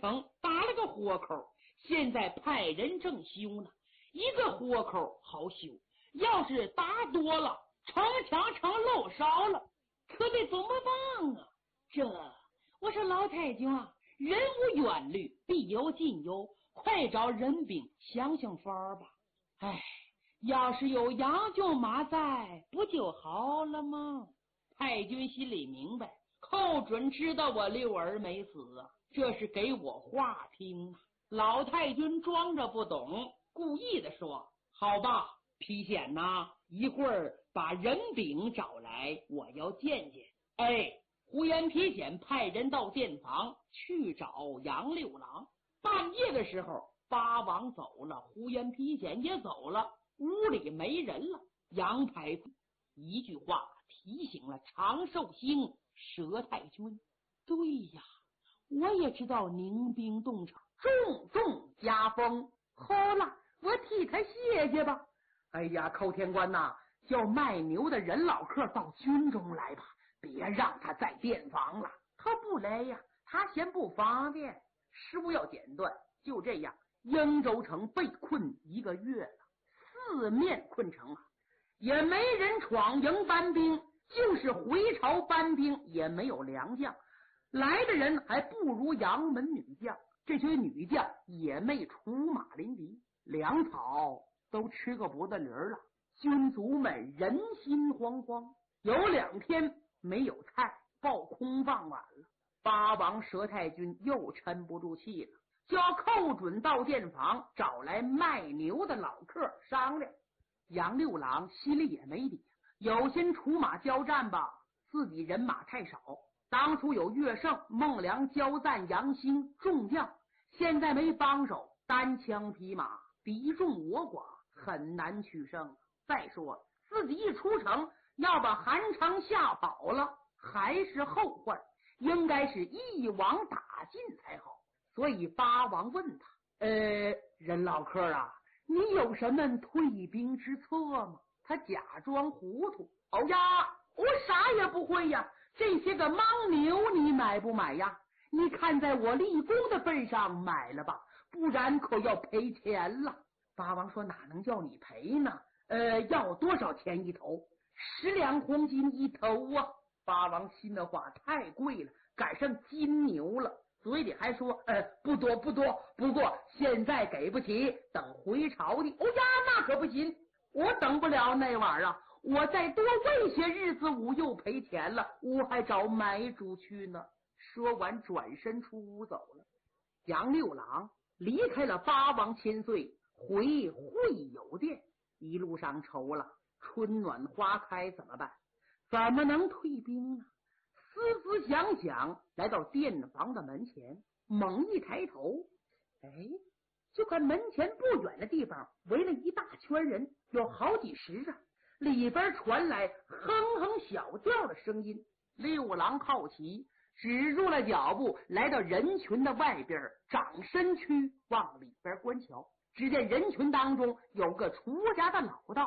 城打了个豁口，现在派人正修呢。一个豁口好修，要是打多了，城墙成漏少了，可得怎么办啊？我说老太君啊，人无远虑，必有近忧，快找人兵想想法吧。哎，要是有杨舅妈在，不就好了吗？太君心里明白，寇准知道我六儿没死啊，这是给我话听啊。老太君装着不懂，故意的说：好吧，皮显呐，一会儿把人禀找来，我要见见。哎，呼延皮显派人到店房去找杨六郎。半夜的时候，八王走了，呼延皮显也走了，屋里没人了。杨排一句话提醒了长寿星佘太君。对呀，我也知道宁兵动城，重重加封。好了，我替他谢谢吧。哎呀，寇天官呐，叫卖牛的任老客到军中来吧，别让他在店房了。他不来呀，他嫌不方便。事务要简短，就这样，英州城被困1个月了，四面困城啊，也没人闯营搬兵，就是回朝搬兵也没有良将，来的人还不如杨门女将，这些女将也没出马临敌，粮草都吃个不得灵了，军卒们人心惶惶，有2天没有菜，报空放碗了。八王佘太君又沉不住气了，叫寇准到店房找来卖牛的老客商量。杨六郎心里也没底，有心出马交战吧，自己人马太少，当初有岳胜、孟良、焦赞、杨兴众将，现在没帮手，单枪匹马，敌众我寡，很难取胜。再说自己一出城，要把韩昌吓跑了，还是后患，应该是一网打尽才好。所以八王问他：任老客啊，你有什么退兵之策吗？他假装糊涂：哦呀，我啥也不会呀，这些个牦牛你买不买呀？你看在我立功的份上买了吧，不然可要赔钱了。八王说：哪能叫你赔呢？要多少钱一头？10两黄金一头啊。八王心的话太贵了，赶上金牛了，嘴里还说不多，不过现在给不起，等回朝的。哦呀，那可不行，我等不了那玩意儿啊，我再多喂些日子我又赔钱了，我还找买主去呢。说完转身出屋走了。杨六郎离开了八王千岁，回会友殿，一路上愁了，春暖花开怎么办？怎么能退兵呢？思思想想，来到店房的门前，猛一抬头，就看门前不远的地方围了一大圈人，有好几十啊，里边传来哼哼小调的声音。六郎好奇，止住了脚步，来到人群的外边，掌身躯往里边观瞧。只见人群当中有个出家的老道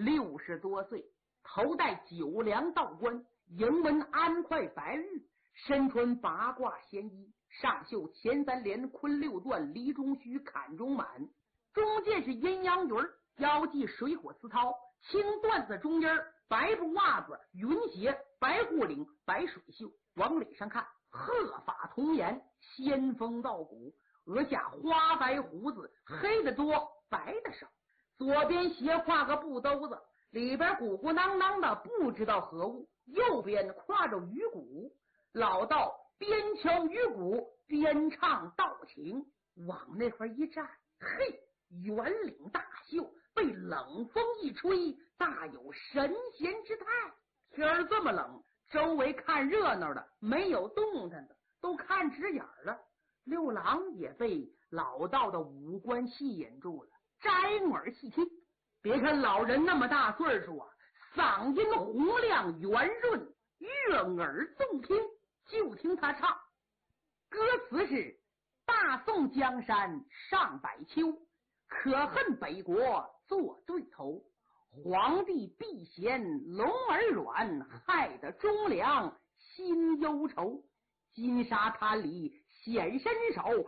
，60多岁，头戴9梁道冠，迎纹安块白玉，身穿八卦仙衣，上绣前3联坤6段，离中虚，坎中满，中间是阴阳鱼，腰系水火丝绦，青缎子中间，白布袜子，云鞋，白护领，白水袖。往脸上看，鹤发童颜，仙风道骨，额下花白胡子，黑的多，白的少。左边斜挎个布兜子，里边鼓鼓囊囊的，不知道何物。右边挎着鱼鼓，老道边敲鱼鼓边唱道情，往那块一站，嘿，圆领大袖，被冷风一吹，大有神仙之态。天儿这么冷，周围看热闹的没有动弹的，都看直眼了。六郎也被老道的五官吸引住了，摘耳细听。别看老人那么大岁数啊，嗓音洪亮圆润，悦耳动听。就听他唱，歌词是：大宋江山上百秋，可恨北国做对头，皇帝避嫌龙儿软，害得忠良心忧愁，金沙滩里显身手，